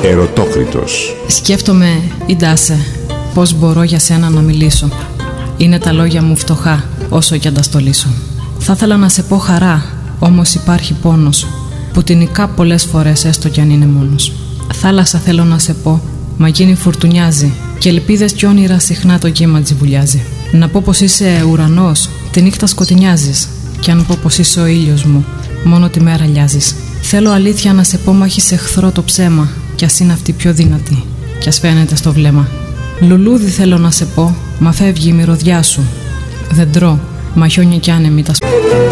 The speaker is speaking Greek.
Ερωτόκριτος. Σκέφτομαι, Ιντάσε, πώς μπορώ για σένα να μιλήσω. Είναι τα λόγια μου φτωχά, όσο κι αν τα στολίσω. Θα ήθελα να σε πω χαρά, όμως υπάρχει πόνος, που την νικά πολλές φορές έστω κι αν είναι μόνος. Θάλασσα θέλω να σε πω, μα γίνει φουρτουνιάζει, και ελπίδες κι όνειρα συχνά το κύμα τζιβουλιάζει. Να πω πως είσαι ουρανός, τη νύχτα σκοτεινιάζεις, κι αν πω πως είσαι ο ήλιος μου, μόνο τη μέρα λιάζεις. Θέλω αλήθεια να σε πω, μα έχεις εχθρό το ψέμα, κι ας είναι αυτή πιο δυνατή, κι ας φαίνεται στο βλέμμα. Λουλούδι θέλω να σε πω, μα φεύγει η μυρωδιά σου. Δεν τρώω, μα χιόνια κι άνεμοι τα σπ...